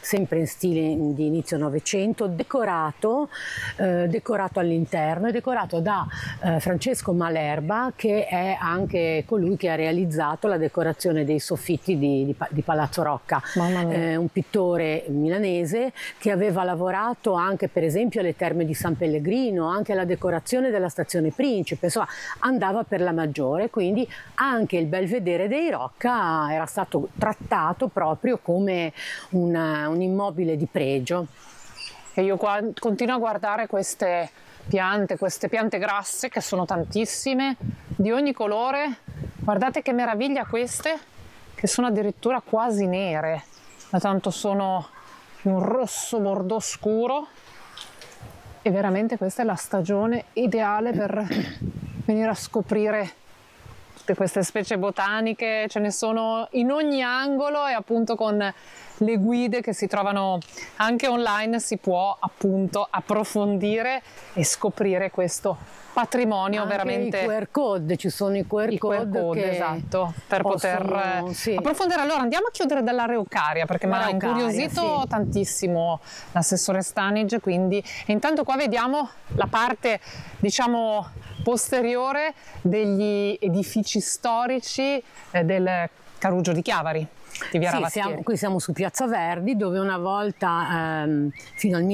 sempre in stile di inizio Novecento, decorato all'interno, è decorato da Francesco Malerba, che è anche colui che ha realizzato la decorazione dei soffitti di Palazzo Rocca. Un pittore milanese che aveva lavorato anche per esempio alle Terme di San Pellegrino, anche alla decorazione della stazione Principe, insomma andava per la maggiore, quindi anche il Belvedere dei Rocca era stato trattato proprio come un immobile di pregio. E io qua continuo a guardare queste piante grasse, che sono tantissime, di ogni colore. Guardate che meraviglia queste, che sono addirittura quasi nere, da tanto sono di un rosso bordeaux scuro, e veramente questa è la stagione ideale per venire a scoprire tutte queste specie botaniche. Ce ne sono in ogni angolo, e appunto con le guide che si trovano anche online si può appunto approfondire e scoprire questo patrimonio. Anche veramente i QR code, ci sono i QR code che esatto, per poter approfondire. Allora andiamo a chiudere dall'Araucaria, perché mi ha incuriosito tantissimo l'assessore Stanage, quindi intanto qua vediamo la parte, diciamo, posteriore degli edifici storici del Carugio di Chiavari. Qui siamo su Piazza Verdi, dove una volta fino al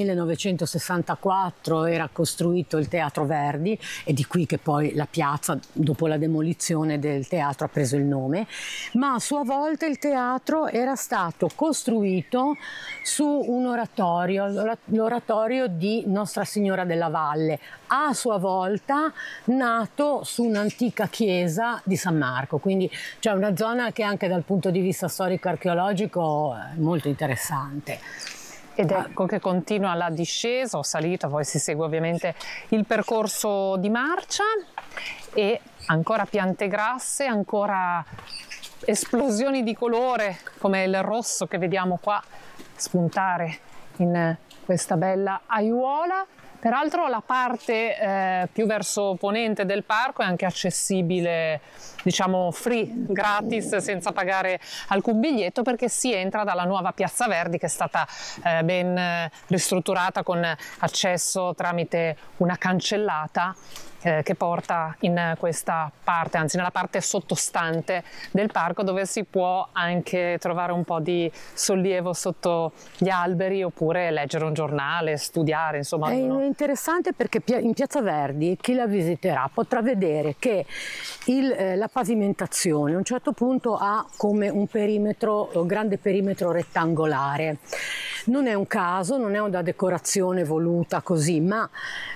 1964 era costruito il Teatro Verdi, e di qui che poi la piazza, dopo la demolizione del teatro, ha preso il nome, ma a sua volta il teatro era stato costruito su un oratorio, l'oratorio di Nostra Signora della Valle, a sua volta nato su un'antica chiesa di San Marco, quindi c'è una zona che anche dal punto di vista storico-archeologico è molto interessante. Ed ecco che continua la discesa o salita, poi si segue ovviamente il percorso di marcia, e ancora piante grasse, ancora esplosioni di colore come il rosso che vediamo qua spuntare in questa bella aiuola. Peraltro la parte più verso ponente del parco è anche accessibile, diciamo free, gratis, senza pagare alcun biglietto, perché si entra dalla nuova Piazza Verdi, che è stata ben ristrutturata con accesso tramite una cancellata che porta in questa parte, anzi nella parte sottostante del parco, dove si può anche trovare un po' di sollievo sotto gli alberi, oppure leggere un giornale, studiare, insomma. È interessante perché in Piazza Verdi chi la visiterà potrà vedere che la pavimentazione a un certo punto ha come un grande perimetro rettangolare. Non è un caso, non è una decorazione voluta così, ma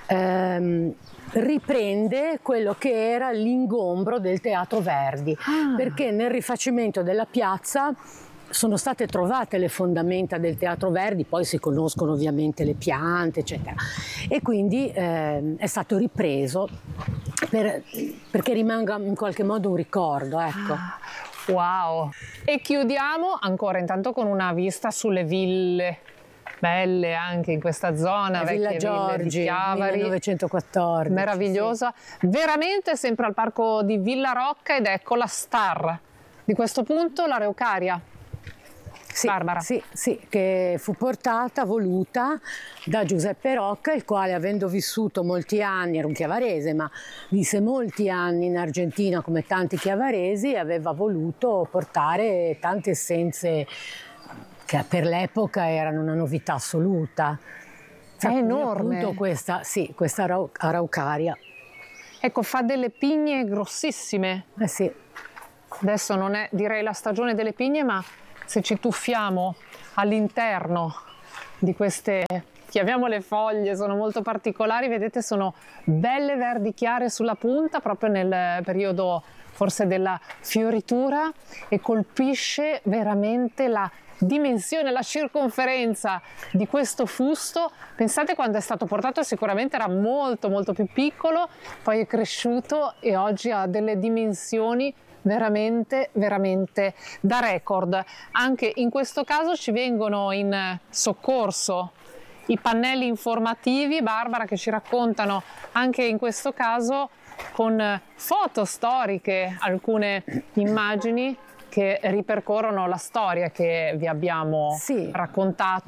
riprende quello che era l'ingombro del Teatro Verdi, perché nel rifacimento della piazza sono state trovate le fondamenta del Teatro Verdi, poi si conoscono ovviamente le piante, eccetera, e quindi è stato ripreso perché rimanga in qualche modo un ricordo, ecco. Wow! E chiudiamo ancora intanto con una vista sulle ville belle anche in questa zona, Villa Giorgi, ville di Chiavari, 1914. Meravigliosa, veramente sempre al parco di Villa Rocca, ed ecco la star di questo punto, l'Araucaria. Barbara. Sì, che fu voluta da Giuseppe Rocca, il quale, avendo vissuto molti anni, era un chiavarese, ma visse molti anni in Argentina come tanti chiavaresi, aveva voluto portare tante essenze che per l'epoca erano una novità assoluta. È enorme. Appunto questa Araucaria. Ecco, fa delle pigne grossissime. Sì. Adesso non è, direi, la stagione delle pigne, ma se ci tuffiamo all'interno di queste, chiamiamole foglie, sono molto particolari, vedete, sono belle verdi chiare sulla punta, proprio nel periodo forse della fioritura, e colpisce veramente la dimensione, la circonferenza di questo fusto. Pensate, quando è stato portato sicuramente era molto molto più piccolo, poi è cresciuto e oggi ha delle dimensioni veramente veramente da record. Anche in questo caso ci vengono in soccorso i pannelli informativi, Barbara, che ci raccontano anche in questo caso con foto storiche alcune immagini che ripercorrono la storia che vi abbiamo raccontato